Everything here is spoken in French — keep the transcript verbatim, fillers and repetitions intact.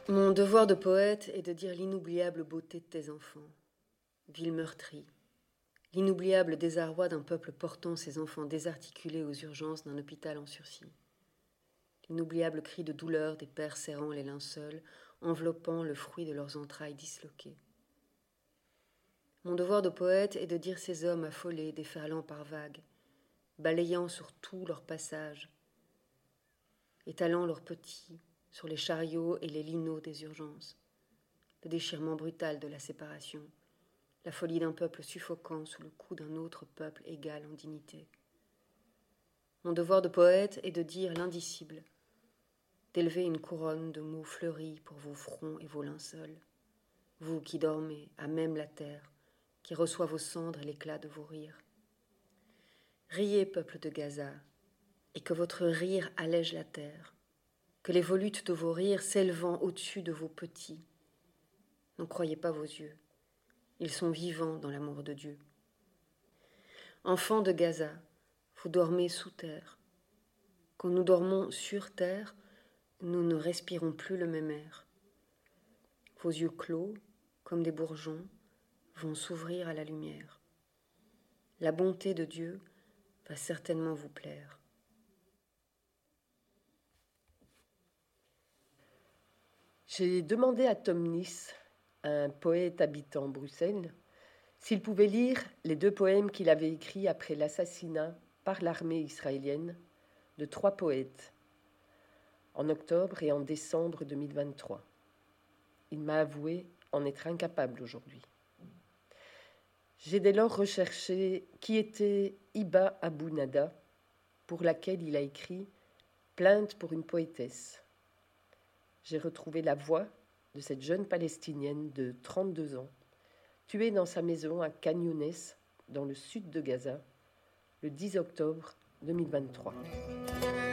Mon devoir de poète est de dire l'inoubliable beauté de tes enfants, ville meurtrie, l'inoubliable désarroi d'un peuple portant ses enfants désarticulés aux urgences d'un hôpital en sursis, l'inoubliable cri de douleur des pères serrant les linceuls, enveloppant le fruit de leurs entrailles disloquées. Mon devoir de poète est de dire ces hommes affolés, déferlant par vagues, balayant sur tout leur passage, étalant leurs petits sur les chariots et les linots des urgences, le déchirement brutal de la séparation, la folie d'un peuple suffocant sous le coup d'un autre peuple égal en dignité. Mon devoir de poète est de dire l'indicible, d'élever une couronne de mots fleuris pour vos fronts et vos linceuls, vous qui dormez à même la terre, qui reçoit vos cendres et l'éclat de vos rires. Riez, peuple de Gaza, et que votre rire allège la terre, que les volutes de vos rires s'élevant au-dessus de vos petits. N'en croyez pas vos yeux, ils sont vivants dans l'amour de Dieu. Enfants de Gaza, vous dormez sous terre. Quand nous dormons sur terre, nous ne respirons plus le même air. Vos yeux clos, comme des bourgeons, vont s'ouvrir à la lumière. La bonté de Dieu va certainement vous plaire. J'ai demandé à Tom Nice, un poète habitant Bruxelles, s'il pouvait lire les deux poèmes qu'il avait écrits après l'assassinat par l'armée israélienne de trois poètes, en octobre et en décembre deux mille vingt-trois. Il m'a avoué en être incapable aujourd'hui. J'ai dès lors recherché qui était Hiba Abu Nada, pour laquelle il a écrit « Plainte pour une poétesse ». J'ai retrouvé la voix de cette jeune Palestinienne de trente-deux ans, tuée dans sa maison à Khan Younes, dans le sud de Gaza, le dix octobre deux mille vingt-trois.